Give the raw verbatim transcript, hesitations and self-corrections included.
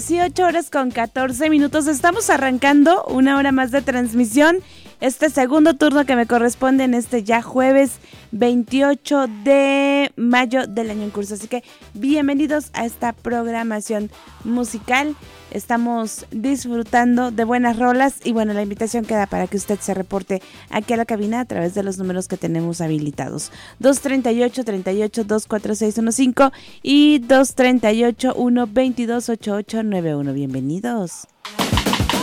dieciocho horas con catorce minutos. Estamos arrancando una hora más de transmisión. Este segundo turno que me corresponde en este ya jueves veintiocho de mayo del año en curso. Así que bienvenidos a esta programación musical. Estamos disfrutando de buenas rolas y bueno, la invitación queda para que usted se reporte aquí a la cabina a través de los números que tenemos habilitados. dos treinta y ocho, treinta y ocho, dos cuatro seis uno cinco y dos treinta y ocho, uno veintidós, ochenta y ocho noventa y uno. Bienvenidos.